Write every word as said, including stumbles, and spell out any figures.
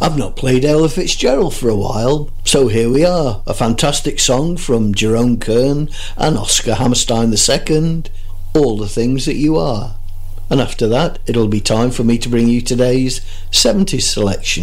I've not played Ella Fitzgerald for a while, so here we are, a fantastic song from Jerome Kern and Oscar Hammerstein the Second, All the Things That You Are. And after that, it'll be time for me to bring you today's seventies selection.